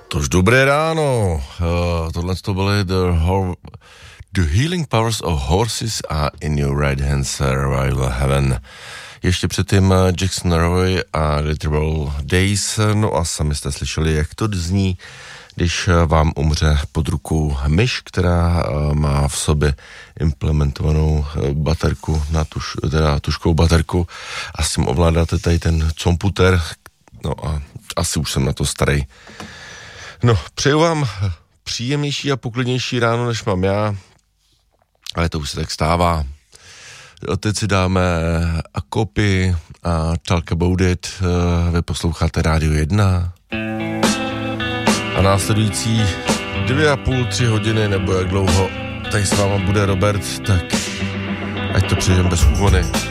Tož dobré ráno, tohle to byly The Healing Powers of Horses a In Your Right Hand Survival Heaven. Ještě předtím Jackson Roy a Literal Days, no a sami jste slyšeli, jak to zní, když vám umře pod rukou myš, která má v sobě implementovanou baterku, teda tužkou baterku a s tím ovládáte tady ten komputer, no a asi už jsem na to starý. No, přeju vám příjemnější a poklidnější ráno, než mám já, ale to už se tak stává. Teď si dáme Akopy a Talk About It, vy posloucháte Rádio 1 a následující 2,5-3 hodiny, nebo jak dlouho tady s váma bude Robert, tak ať to přejdeme bez úhony.